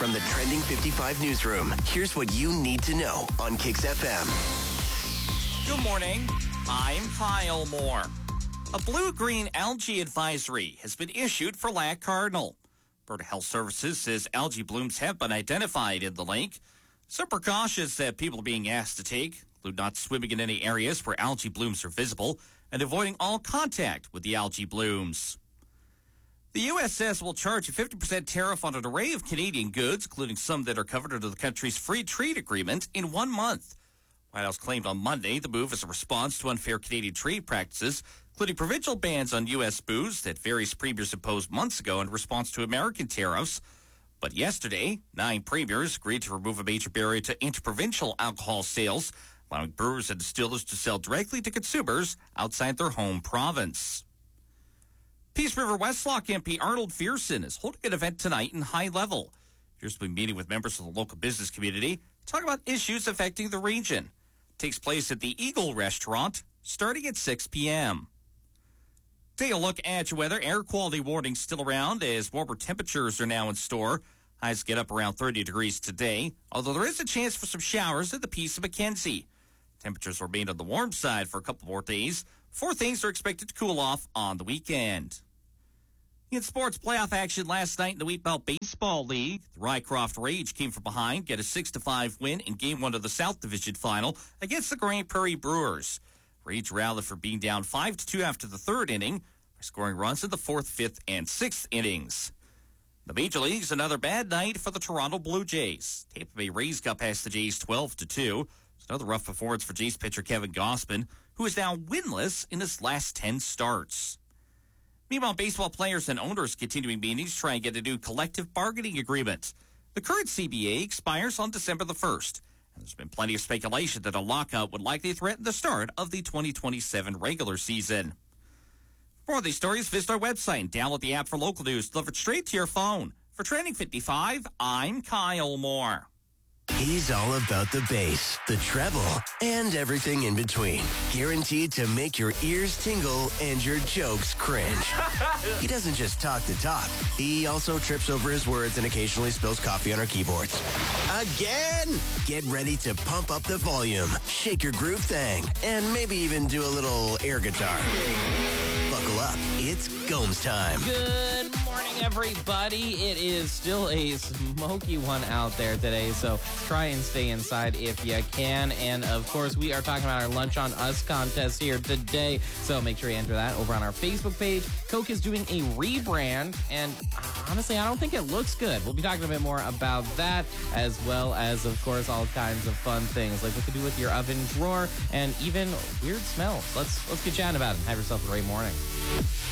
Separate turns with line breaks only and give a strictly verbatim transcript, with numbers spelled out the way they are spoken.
From the Trending fifty-five newsroom, here's what you need to know on Kix F M.
Good morning. I'm Kyle Moore. A blue-green algae advisory has been issued for Lac Cardinal. Bird Health Services says algae blooms have been identified in the lake. Some precautions that people are being asked to take include not swimming in any areas where algae blooms are visible and avoiding all contact with the algae blooms. The U S S will charge a fifty percent tariff on an array of Canadian goods, including some that are covered under the country's free trade agreement, in one month. White House claimed on Monday the move is a response to unfair Canadian trade practices, including provincial bans on U S booze that various premiers imposed months ago in response to American tariffs. But yesterday, nine premiers agreed to remove a major barrier to interprovincial alcohol sales, allowing brewers and distillers to sell directly to consumers outside their home province. Peace River Westlock M P Arnold Fearson is holding an event tonight in High Level. Fearson will be meeting with members of the local business community to talk about issues affecting the region. It takes place at the Eagle Restaurant starting at six p.m. Take a look at your weather. Air quality warning still around as warmer temperatures are now in store. Highs get up around thirty degrees today, although there is a chance for some showers at the Peace of Mackenzie. Temperatures will remain on the warm side for a couple more days before things are expected to cool off on the weekend. In sports playoff action last night in the Wheatbelt Baseball League, the Rycroft Rage came from behind, get a six to five win in Game one of the South Division Final against the Grand Prairie Brewers. Rage rallied for being down five to two after the third inning by scoring runs in the fourth, fifth, and sixth innings. The Major Leagues, another bad night for the Toronto Blue Jays. Tampa Bay Rays got past the Jays twelve to two. It's another rough performance for Jays pitcher Kevin Gausman, who is now winless in his last ten starts. Meanwhile, baseball players and owners continuing meetings to try and get a new collective bargaining agreement. The current C B A expires on December the first, and there's been plenty of speculation that a lockout would likely threaten the start of the twenty twenty-seven regular season. For more of these stories, visit our website and download the app for local news delivered straight to your phone. For Trending fifty-five, I'm Kyle Moore.
He's all about the bass, the treble, and everything in between. Guaranteed to make your ears tingle and your jokes cringe. He doesn't just talk the talk. He also trips over his words and occasionally spills coffee on our keyboards. Again! Get ready to pump up the volume, shake your groove thing, and maybe even do a little air guitar. Buckle up. It's Gomes time.
Good morning, everybody. It is still a smoky one out there today, so try and stay inside if you can. And, of course, we are talking about our Lunch on Us contest here today, so make sure you enter that over on our Facebook page. Coke is doing a rebrand, and honestly, I don't think it looks good. We'll be talking a bit more about that, as well as, of course, all kinds of fun things, like what to do with your oven drawer, and even weird smells. Let's, let's get chatting about it. Have yourself a great morning.